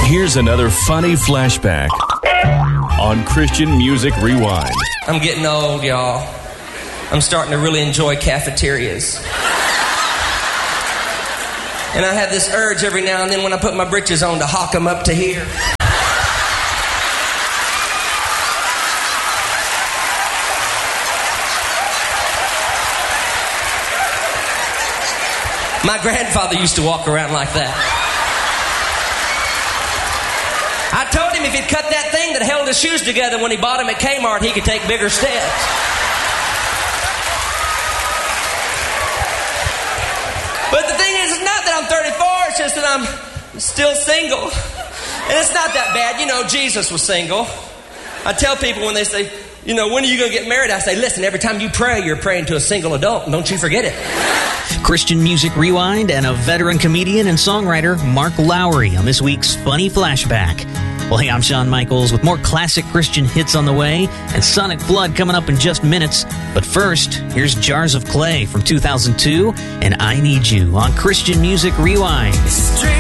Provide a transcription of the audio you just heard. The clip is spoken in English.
Here's another funny flashback on Christian Music Rewind. I'm getting old, y'all. I'm starting to really enjoy cafeterias. And I have this urge every now and then when I put my britches on to hawk them up to here. My grandfather used to walk around like that. I told him if he'd cut that thing that held his shoes together when he bought them at Kmart, he could take bigger steps. But the thing is, it's not that I'm 34, it's just that I'm still single. And it's not that bad. You know, Jesus was single. I tell people when they say, you know, when are you going to get married? I say, listen, every time you pray, you're praying to a single adult. Don't you forget it. Christian Music Rewind and a veteran comedian and songwriter, Mark Lowry, on this week's Funny Flashback. Well, hey, I'm Shawn Michaels with more classic Christian hits on the way and Sonic Flood coming up in just minutes. But first, here's Jars of Clay from 2002 and I Need You on Christian Music Rewind.